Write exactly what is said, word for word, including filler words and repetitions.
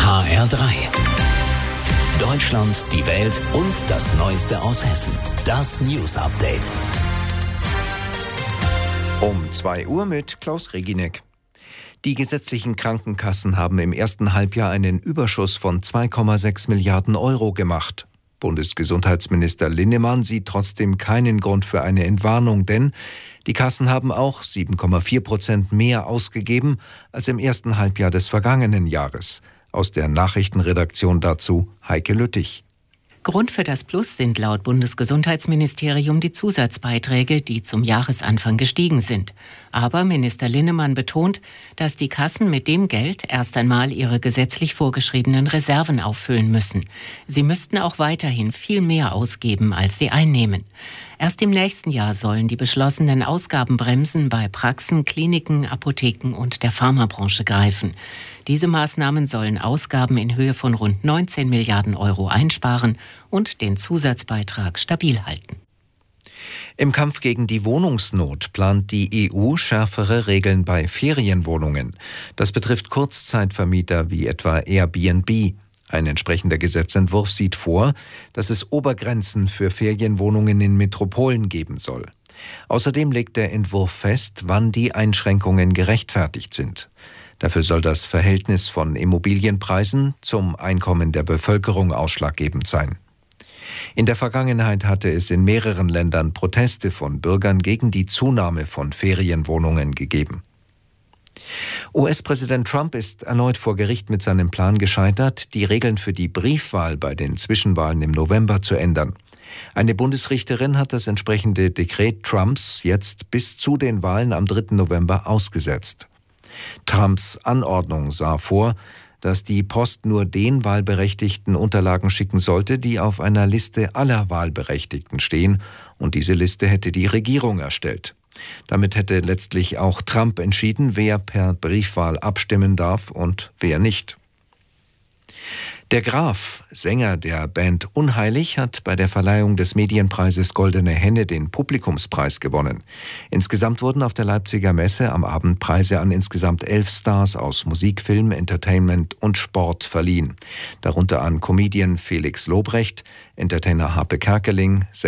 H R drei. Deutschland, die Welt und das Neueste aus Hessen. Das News Update. Um zwei Uhr mit Klaus Reginek. Die gesetzlichen Krankenkassen haben im ersten Halbjahr einen Überschuss von zwei Komma sechs Milliarden Euro gemacht. Bundesgesundheitsminister Linnemann sieht trotzdem keinen Grund für eine Entwarnung, denn die Kassen haben auch sieben Komma vier Prozent mehr ausgegeben als im ersten Halbjahr des vergangenen Jahres. Aus der Nachrichtenredaktion dazu Heike Lüttich. Grund für das Plus sind laut Bundesgesundheitsministerium die Zusatzbeiträge, die zum Jahresanfang gestiegen sind. Aber Minister Linnemann betont, dass die Kassen mit dem Geld erst einmal ihre gesetzlich vorgeschriebenen Reserven auffüllen müssen. Sie müssten auch weiterhin viel mehr ausgeben, als sie einnehmen. Erst im nächsten Jahr sollen die beschlossenen Ausgabenbremsen bei Praxen, Kliniken, Apotheken und der Pharmabranche greifen. Diese Maßnahmen sollen Ausgaben in Höhe von rund neunzehn Milliarden Euro einsparen und den Zusatzbeitrag stabil halten. Im Kampf gegen die Wohnungsnot plant die E U schärfere Regeln bei Ferienwohnungen. Das betrifft Kurzzeitvermieter wie etwa Airbnb. Ein entsprechender Gesetzentwurf sieht vor, dass es Obergrenzen für Ferienwohnungen in Metropolen geben soll. Außerdem legt der Entwurf fest, wann die Einschränkungen gerechtfertigt sind. Dafür soll das Verhältnis von Immobilienpreisen zum Einkommen der Bevölkerung ausschlaggebend sein. In der Vergangenheit hatte es in mehreren Ländern Proteste von Bürgern gegen die Zunahme von Ferienwohnungen gegeben. U S-Präsident Trump ist erneut vor Gericht mit seinem Plan gescheitert, die Regeln für die Briefwahl bei den Zwischenwahlen im November zu ändern. Eine Bundesrichterin hat das entsprechende Dekret Trumps jetzt bis zu den Wahlen am dritten November ausgesetzt. Trumps Anordnung sah vor, dass die Post nur den Wahlberechtigten Unterlagen schicken sollte, die auf einer Liste aller Wahlberechtigten stehen, und diese Liste hätte die Regierung erstellt. Damit hätte letztlich auch Trump entschieden, wer per Briefwahl abstimmen darf und wer nicht. Der Graf, Sänger der Band Unheilig, hat bei der Verleihung des Medienpreises Goldene Henne den Publikumspreis gewonnen. Insgesamt wurden auf der Leipziger Messe am Abend Preise an insgesamt elf Stars aus Musik, Film, Entertainment und Sport verliehen. Darunter an Comedian Felix Lobrecht, Entertainer Harpe Kerkeling, Sänger